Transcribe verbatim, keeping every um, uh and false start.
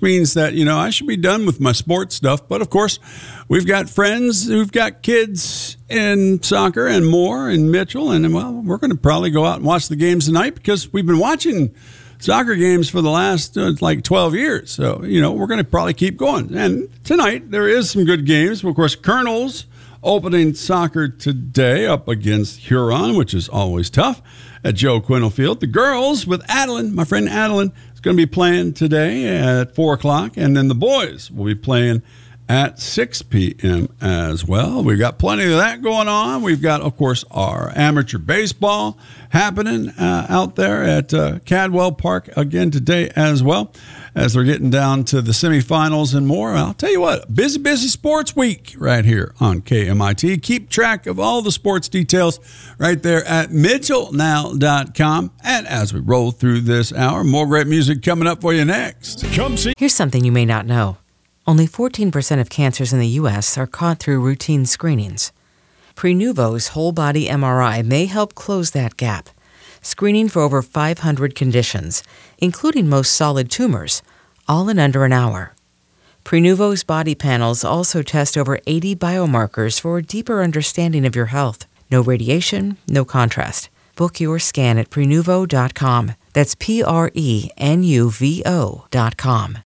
means that, you know, I should be done with my sports stuff. But, of course, we've got friends who've got kids in soccer and more in Mitchell. And, well, we're going to probably go out and watch the games tonight because we've been watching soccer games for the last uh, like twelve years. So, you know, we're going to probably keep going. And tonight there is some good games. Of course, Colonels opening soccer today up against Huron, which is always tough at Joe Quinnell Field. The girls with Adeline, my friend Adeline, is going to be playing today at four o'clock. And then the boys will be playing at six p.m. as well. We've got plenty of that going on. We've got, of course, our amateur baseball happening uh, out there at uh, Cadwell Park again today as well, as they're getting down to the semifinals and more. I'll tell you what, busy, busy sports week right here on K M I T. Keep track of all the sports details right there at Mitchell Now dot com. And as we roll through this hour, more great music coming up for you next. Come see. Here's something you may not know. Only fourteen percent of cancers in the U S are caught through routine screenings. Prenuvo's whole-body M R I may help close that gap, screening for over five hundred conditions, including most solid tumors, all in under an hour. Prenuvo's body panels also test over eighty biomarkers for a deeper understanding of your health. No radiation, no contrast. Book your scan at Prenuvo dot com. That's P R E N U V O dot com.